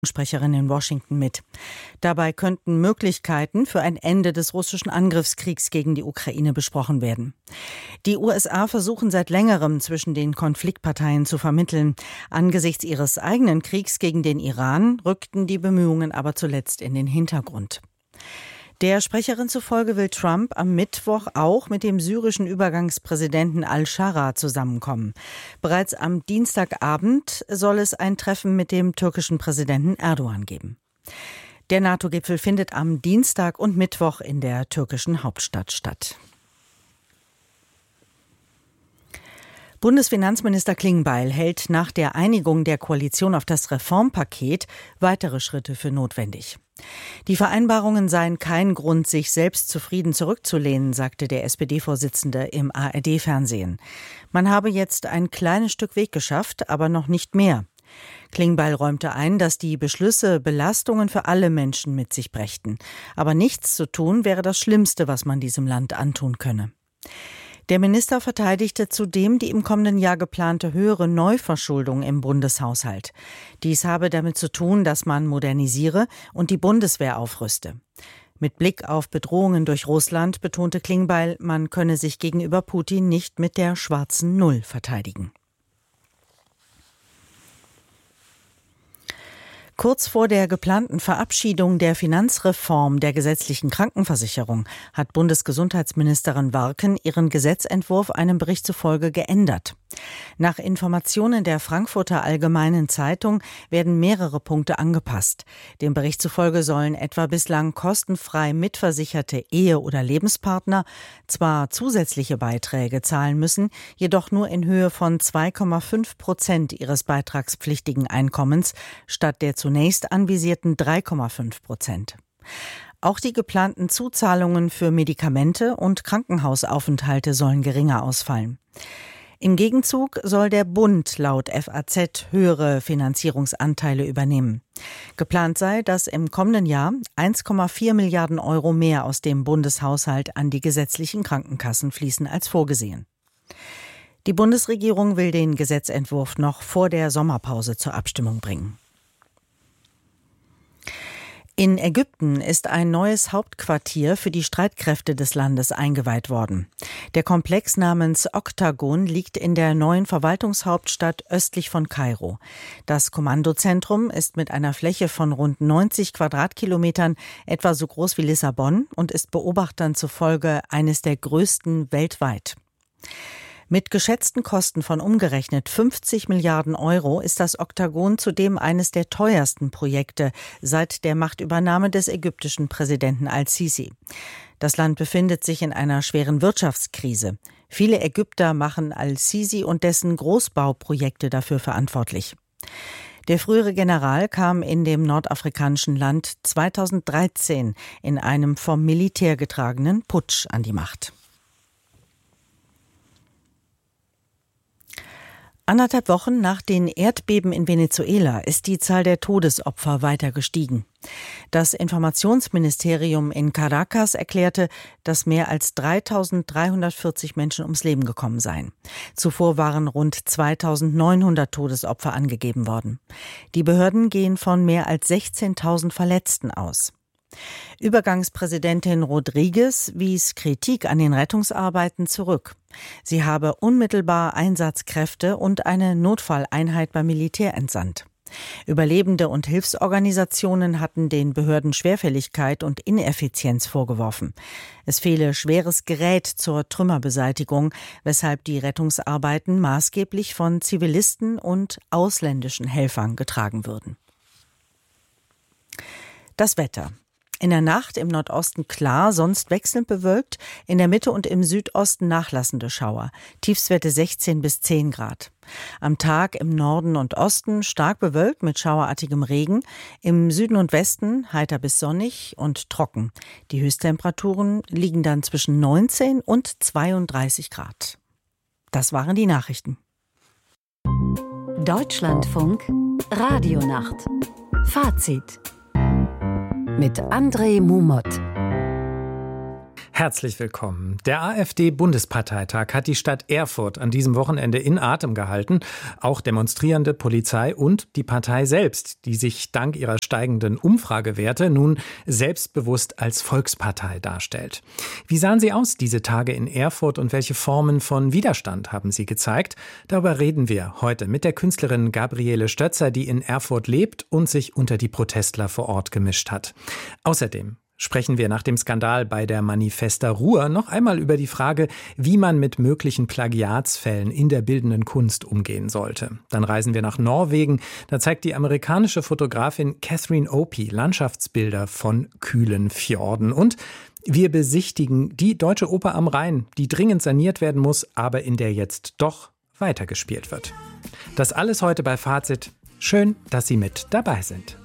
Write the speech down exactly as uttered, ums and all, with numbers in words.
Sprecherin in Washington mit. Dabei könnten Möglichkeiten für ein Ende des russischen Angriffskriegs gegen die Ukraine besprochen werden. Die U S A versuchen seit längerem zwischen den Konfliktparteien zu vermitteln. Angesichts ihres eigenen Kriegs gegen den Iran rückten die Bemühungen aber zuletzt in den Hintergrund. Der Sprecherin zufolge will Trump am Mittwoch auch mit dem syrischen Übergangspräsidenten al-Shara zusammenkommen. Bereits am Dienstagabend soll es ein Treffen mit dem türkischen Präsidenten Erdogan geben. Der NATO-Gipfel findet am Dienstag und Mittwoch in der türkischen Hauptstadt statt. Bundesfinanzminister Klingbeil hält nach der Einigung der Koalition auf das Reformpaket weitere Schritte für notwendig. Die Vereinbarungen seien kein Grund, sich selbst zufrieden zurückzulehnen, sagte der S P D-Vorsitzende im A R D-Fernsehen. Man habe jetzt ein kleines Stück Weg geschafft, aber noch nicht mehr. Klingbeil räumte ein, dass die Beschlüsse Belastungen für alle Menschen mit sich brächten. Aber nichts zu tun wäre das Schlimmste, was man diesem Land antun könne. Der Minister verteidigte zudem die im kommenden Jahr geplante höhere Neuverschuldung im Bundeshaushalt. Dies habe damit zu tun, dass man modernisiere und die Bundeswehr aufrüste. Mit Blick auf Bedrohungen durch Russland betonte Klingbeil, man könne sich gegenüber Putin nicht mit der schwarzen Null verteidigen. Kurz vor der geplanten Verabschiedung der Finanzreform der gesetzlichen Krankenversicherung hat Bundesgesundheitsministerin Warken ihren Gesetzentwurf einem Bericht zufolge geändert. Nach Informationen der Frankfurter Allgemeinen Zeitung werden mehrere Punkte angepasst. Dem Bericht zufolge sollen etwa bislang kostenfrei mitversicherte Ehe- oder Lebenspartner zwar zusätzliche Beiträge zahlen müssen, jedoch nur in Höhe von zwei Komma fünf Prozent ihres beitragspflichtigen Einkommens statt der zunächst anvisierten drei Komma fünf Prozent. Auch die geplanten Zuzahlungen für Medikamente und Krankenhausaufenthalte sollen geringer ausfallen. Im Gegenzug soll der Bund laut F A Z höhere Finanzierungsanteile übernehmen. Geplant sei, dass im kommenden Jahr eins Komma vier Milliarden Euro mehr aus dem Bundeshaushalt an die gesetzlichen Krankenkassen fließen als vorgesehen. Die Bundesregierung will den Gesetzentwurf noch vor der Sommerpause zur Abstimmung bringen. In Ägypten ist ein neues Hauptquartier für die Streitkräfte des Landes eingeweiht worden. Der Komplex namens Oktagon liegt in der neuen Verwaltungshauptstadt östlich von Kairo. Das Kommandozentrum ist mit einer Fläche von rund neunzig Quadratkilometern etwa so groß wie Lissabon und ist Beobachtern zufolge eines der größten weltweit. Mit geschätzten Kosten von umgerechnet fünfzig Milliarden Euro ist das Oktagon zudem eines der teuersten Projekte seit der Machtübernahme des ägyptischen Präsidenten al-Sisi. Das Land befindet sich in einer schweren Wirtschaftskrise. Viele Ägypter machen al-Sisi und dessen Großbauprojekte dafür verantwortlich. Der frühere General kam in dem nordafrikanischen Land zweitausenddreizehn in einem vom Militär getragenen Putsch an die Macht. Anderthalb Wochen nach den Erdbeben in Venezuela ist die Zahl der Todesopfer weiter gestiegen. Das Informationsministerium in Caracas erklärte, dass mehr als dreitausenddreihundertvierzig Menschen ums Leben gekommen seien. Zuvor waren rund zweitausendneunhundert Todesopfer angegeben worden. Die Behörden gehen von mehr als sechzehntausend Verletzten aus. Übergangspräsidentin Rodriguez wies Kritik an den Rettungsarbeiten zurück. Sie habe unmittelbar Einsatzkräfte und eine Notfalleinheit beim Militär entsandt. Überlebende und Hilfsorganisationen hatten den Behörden Schwerfälligkeit und Ineffizienz vorgeworfen. Es fehle schweres Gerät zur Trümmerbeseitigung, weshalb die Rettungsarbeiten maßgeblich von Zivilisten und ausländischen Helfern getragen würden. Das Wetter. In der Nacht im Nordosten klar, sonst wechselnd bewölkt, in der Mitte und im Südosten nachlassende Schauer. Tiefstwerte sechzehn bis zehn Grad. Am Tag im Norden und Osten stark bewölkt mit schauerartigem Regen, im Süden und Westen heiter bis sonnig und trocken. Die Höchsttemperaturen liegen dann zwischen neunzehn und zweiunddreißig Grad. Das waren die Nachrichten. Deutschlandfunk Radionacht. Fazit mit André Mumot. Herzlich willkommen. Der AfD-Bundesparteitag hat die Stadt Erfurt an diesem Wochenende in Atem gehalten. Auch Demonstrierende, Polizei und die Partei selbst, die sich dank ihrer steigenden Umfragewerte nun selbstbewusst als Volkspartei darstellt. Wie sahen sie aus, diese Tage in Erfurt, und welche Formen von Widerstand haben sie gezeigt? Darüber reden wir heute mit der Künstlerin Gabriele Stötzer, die in Erfurt lebt und sich unter die Protestler vor Ort gemischt hat. Außerdem sprechen wir nach dem Skandal bei der Manifesta Ruhr noch einmal über die Frage, wie man mit möglichen Plagiatsfällen in der bildenden Kunst umgehen sollte. Dann reisen wir nach Norwegen. Da zeigt die amerikanische Fotografin Catherine Opie Landschaftsbilder von kühlen Fjorden. Und wir besichtigen die Deutsche Oper am Rhein, die dringend saniert werden muss, aber in der jetzt doch weitergespielt wird. Das alles heute bei Fazit. Schön, dass Sie mit dabei sind.